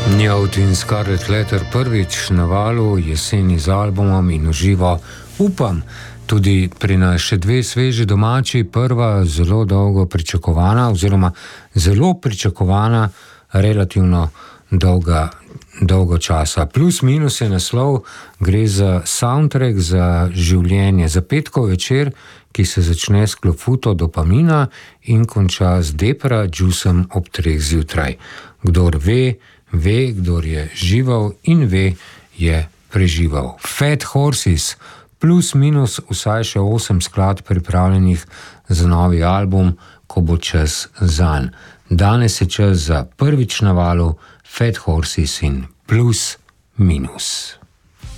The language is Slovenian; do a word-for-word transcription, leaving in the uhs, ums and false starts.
Newt in Scarlet Letter prvič na valu jeseni z albumom in uživo, upam, tudi pri nas še dve sveži domači, prva zelo dolgo pričakovana oziroma zelo pričakovana relativno dolga, dolgo časa. Plus minus je naslov, gre za soundtrack za življenje, za petkov večer, ki se začne s klofuto dopamina in konča z depra džusem ob treh zjutraj. Kdor ve, ve, kdor je žival in ve, je prežival. Fat Horses, plus minus vsaj še osem skladb pripravljenih za novi album, ko bo čas zanj. Danes je čas za prvič na valu Fat Horses in plus minus.